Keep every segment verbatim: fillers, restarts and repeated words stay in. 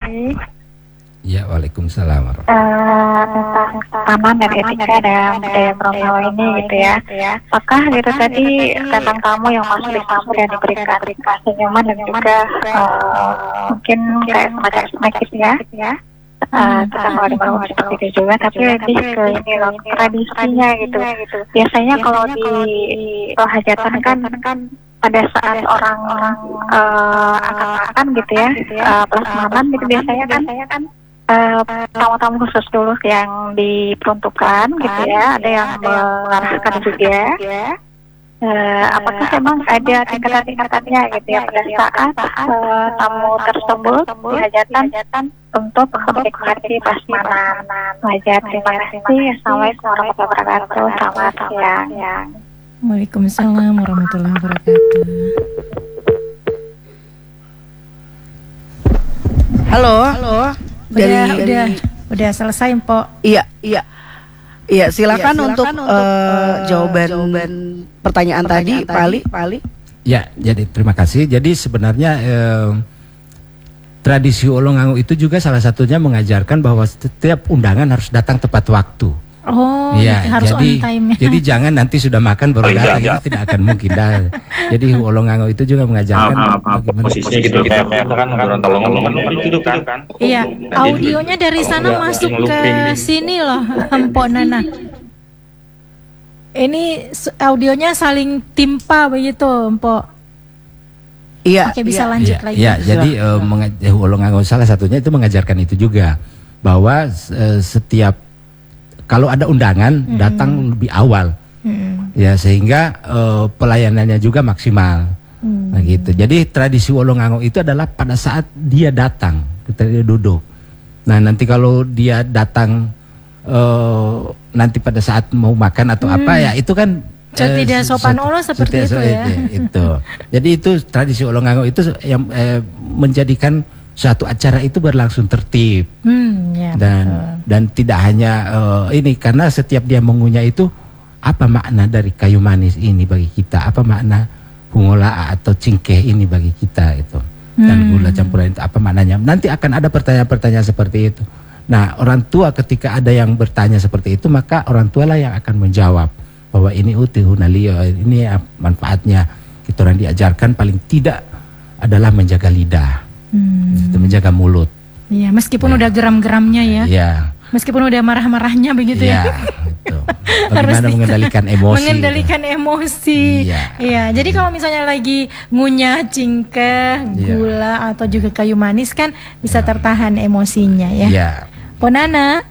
Ya, waalaikumsalam. Uh, tentang taman dan etika dan budaya Merongawo ini gitu ya. Apakah gitu tadi tentang tamu yang masuk di tamu dan diberikan senyuman dan juga uh, mungkin kayak semacam snack gitu ya. Uh, tentang kalau di Merongawo seperti itu juga, tapi lebih ke ini loh, tradisinya gitu. Biasanya kalau di hajatan kan pada saat orang-orang uh, angkat-angkatan gitu ya, uh, prasmanan gitu biasanya kan Uh, tamu-tamu khusus dulu yang diperuntukkan gitu ya, ada yang mengarahkan juga. Uh, apakah memang ada tingkatan-tingkatannya gitu ya pada saat uh, tamu tersebut di hajatan untuk menikmati prasmanan hajat? Terima kasih. Assalamualaikum warahmatullahi wabarakatuh. Selamat siang. Waalaikumsalam warahmatullahi wabarakatuh. Halo, halo. Udah, dari, udah, dari... udah selesai, Mpok. Iya, iya. Iya, silakan, ya, silakan untuk, untuk uh, jawaban, jawaban pertanyaan, pertanyaan tadi, Pak Ali. Pak Ali. Ya, jadi terima kasih. Jadi sebenarnya eh, tradisi Olongawo itu juga salah satunya mengajarkan bahwa setiap undangan harus datang tepat waktu. Oh, ya, harus jadi, on time. Jadi jangan nanti sudah makan baru datang, itu tidak akan mungkin. Dah. Jadi Olongawo itu juga mengajarkan ah, ah, ah, posisinya gitu, kayak kan orang tolong-tolong itu kan. Iya, audionya dari sana masuk ke sini loh, Empok Nana. Ini audionya saling timpa begitu, Empok. Iya. Oke, bisa iya, lanjut iya, lagi. Iya, jadi uh, Olongawo salah satunya itu mengajarkan itu juga, bahwa uh, setiap kalau ada undangan hmm. datang lebih awal, hmm. ya sehingga uh, pelayanannya juga maksimal, hmm. nah, gitu. Jadi tradisi Olongawo itu adalah pada saat dia datang, kita dia duduk. Nah nanti kalau dia datang uh, nanti pada saat mau makan atau hmm. apa ya itu kan uh, tidak sopan olo seperti itu ya. Itu. Jadi itu tradisi Olongawo itu yang eh, menjadikan suatu acara itu berlangsung tertib, hmm, ya, dan betul. dan tidak hanya uh, ini, karena setiap dia mengunyah itu apa makna dari kayu manis ini bagi kita, apa makna hungola atau cingkeh ini bagi kita itu, dan hmm. gula campuran itu apa maknanya. Nanti akan ada pertanyaan-pertanyaan seperti itu. Nah orang tua ketika ada yang bertanya seperti itu, maka orang tua lah yang akan menjawab bahwa ini uti hunalio, ini manfaatnya. Kita orang diajarkan paling tidak adalah menjaga lidah. Hmm. Menjaga mulut. Iya, meskipun ya. udah geram-geramnya ya. Iya. Meskipun udah marah-marahnya begitu ya. Iya, gitu. Bagaimana mengendalikan emosi. Mengendalikan gitu. emosi. Iya. Iya, jadi kalau misalnya lagi ngunyah cingkeh, gula ya. atau juga kayu manis kan bisa ya. tertahan emosinya ya. Iya. Ponana.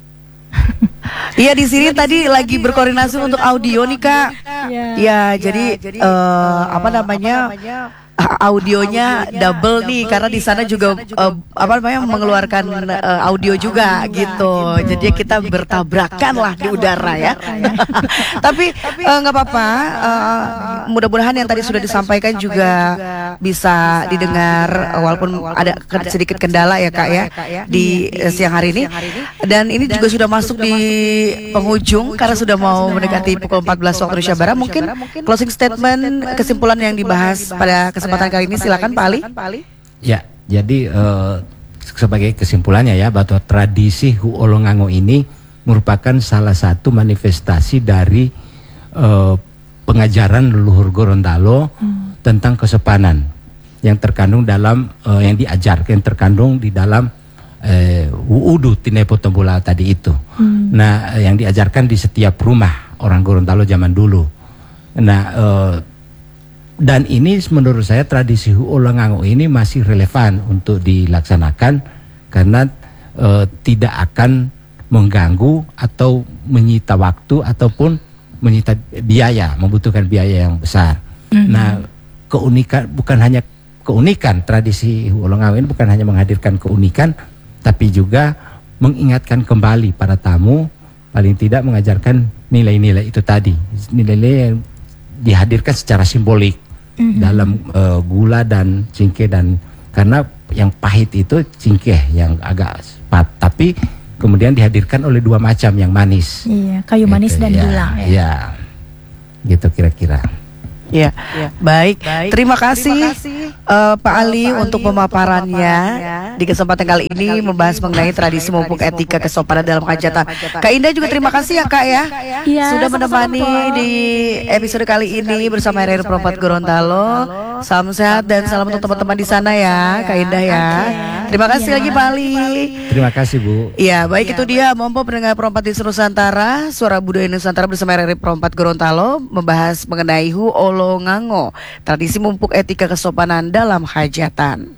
Iya, di sini tadi lagi berkoordinasi untuk audio nih, Kak. Iya, ya, jadi, jadi uh, apa namanya? audionya double nih, karena di sana juga uh, apa namanya mengeluarkan uh, audio juga gitu. Jadi kita bertabrakan lah di udara ya. Tapi nggak apa-apa. Uh, mudah-mudahan yang tadi sudah disampaikan juga bisa didengar, walaupun ada sedikit kendala ya Kak ya di siang hari ini. Dan ini juga sudah masuk di penghujung karena sudah mau mendekati pukul empat belas waktu Indonesia Barat. Mungkin closing statement, kesimpulan yang dibahas pada kesempatan kali ini, silakan Pak Ali. Ya, jadi uh, sebagai kesimpulannya ya, bahwa tradisi Hu Olongawo ini merupakan salah satu manifestasi dari uh, pengajaran leluhur Gorontalo hmm. tentang kesopanan yang terkandung dalam uh, yang diajarkan, yang terkandung di dalam uh, Wuudu Tinepo Tombola tadi itu. Hmm. Nah, yang diajarkan di setiap rumah orang Gorontalo zaman dulu. Nah, uh, dan ini menurut saya tradisi Hu Olongawo ini masih relevan untuk dilaksanakan karena e, tidak akan mengganggu atau menyita waktu ataupun menyita biaya, membutuhkan biaya yang besar. Mm-hmm. Nah, keunikan bukan hanya keunikan tradisi Hu Olongawo ini bukan hanya menghadirkan keunikan, tapi juga mengingatkan kembali para tamu, paling tidak mengajarkan nilai-nilai itu tadi, nilai-nilai yang dihadirkan secara simbolik. Mm-hmm. dalam uh, gula dan cingkeh, dan karena yang pahit itu cingkeh yang agak pat, tapi kemudian dihadirkan oleh dua macam yang manis. Iya, kayu manis gitu, dan ya, gula. Ya, ya, gitu kira-kira. Ya, ya. Baik. Baik. Terima kasih, Terima kasih uh, Pak Ali uh, untuk pemaparannya di kesempatan kali ini membahas mengenai tradisi memupuk etika kesopanan dalam hajatan. Kak Indah juga terima kasih ya Kak ya, ya sudah menemani di episode kali ini bersama R R Perempat Gorontalo. Salam sehat dan salam untuk teman-teman di sana ya Kak Indah ya. Terima kasih lagi Pak Ali. Terima kasih Bu. Ya baik itu dia Mompo pendengar Perempat di Nusantara, Suara Budaya Nusantara bersama R R Perempat Gorontalo membahas mengenai Hu Olongango, tradisi memupuk etika kesopanan dalam hajatan.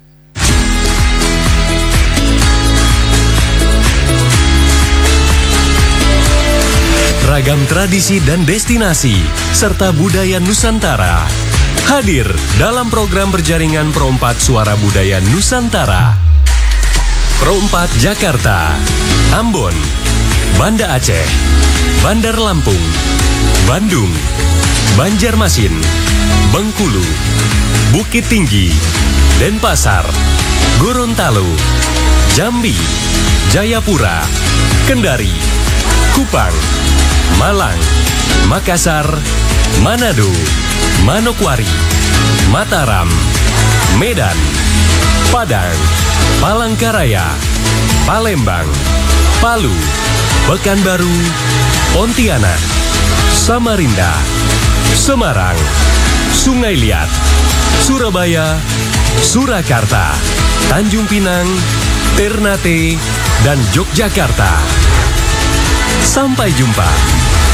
Ragam tradisi dan destinasi serta budaya Nusantara hadir dalam program berjaringan Perempat Suara Budaya Nusantara. Perempat Jakarta, Ambon, Banda Aceh, Bandar Lampung, Bandung, Banjarmasin, Bengkulu, Bukit Tinggi, Denpasar, Gorontalo, Jambi, Jayapura, Kendari, Kupang, Malang, Makassar, Manado, Manokwari, Mataram, Medan, Padang, Palangkaraya, Palembang, Palu, Pekanbaru, Pontianak, Samarinda, Semarang, Sungai Liat, Surabaya, Surakarta, Tanjung Pinang, Ternate, dan Yogyakarta. Sampai jumpa.